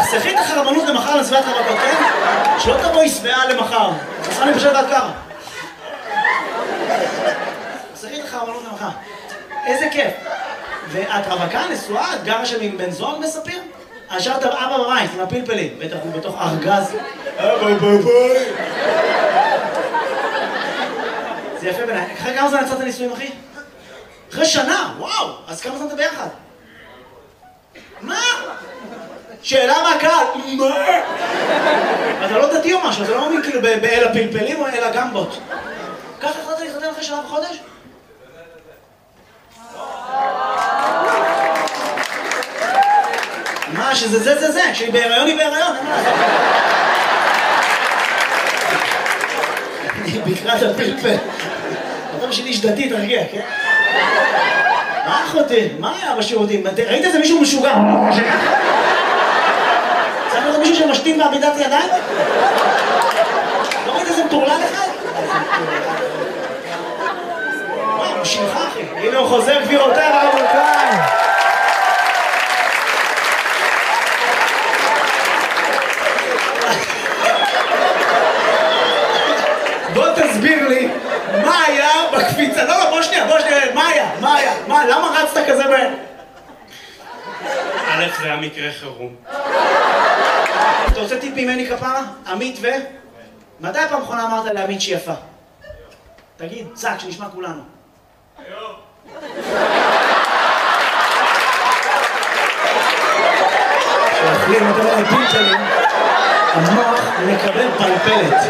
תחסכי את החרבנות למחר לצוות הרכות, כן? שלא תבואי שבעה למחר. תחסכי לי פשוט עד ככה. תחסכי את החרבנות למחר. איזה כיף. ואת רווקה, נשואה, את גרה שם עם בן זוג בספיר? השארת אבא בבית עם הפלפלים, בטח הוא בתוך ארגז. אבא בבית. זה יפה בעיניי. אחרי כמה זמן יצאת נישואים, אחי? אחרי שנה, וואו! אז כמה זמן אתה ביחד? מה? שאלה מהקהל, מה? אתה לא דתי או משהו, אתה לא מאמין כאילו באל הפלפלים או אל הגמבות. ככה החלטת להתחתן אחרי שנה וחודש? מה, שזה זה, כשהיא בהיריון היא בהיריון, אין מה לעשות. היא ביקרה את הפלפל. אתה בשביל איש דתי, תרגיע, כן? מה אחותי? מה היה בשירותים? ראית איזה מישהו משוגע? צריך לראות מישהו שמשתין בעמידת ידיים? לא ראית איזה מטורלל אחד? וואו, הוא שלך אחי. הנה הוא חוזר גבירותיי ורבותיי. בוא תסביר לי מה היה בקפיצה. לא, בוא שנייה, מה היה? למה רצת כזה בהם? א', זה היה מקרה חירום. אתה רוצה טיפ ממני כפרה? עמית ו... מתי הפעם האחרונה אמרת לעמית שהיא יפה? תגיד, צק, שנשמע כולנו. היום. כשאוכלים את הפלפלים, המוח מקבל פלפלת.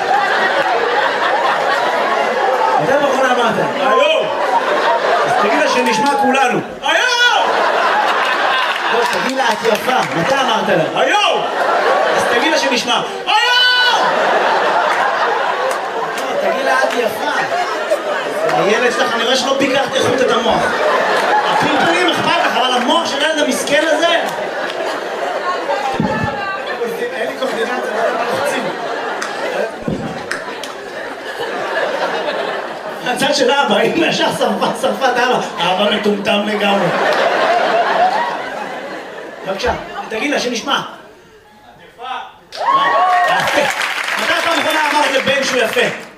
מתי הפעם האחרונה אמרת? היום! אז תגיד לה שנשמע כולנו. היום! לא, תגיד לה את יפה. מתי אמרת לה? היום! אז תגיד לה שנשמע. היום! לא, תגיד לה את יפה. הילד שלך, אני רואה שלא ביקרת איכות את המוח. הפלפלים אכפת לך, אבל המוח של הילד המסכן הזה... אין לי קורדינציה, לא יודע מה לחצים. הצד של אבא, אם ישר שרפת אבא. אבא מטומטם לגמרי. בבקשה, תגיד לה שנשמע. יפה. מתי פעם אחרונה אמרת לבן שהוא יפה?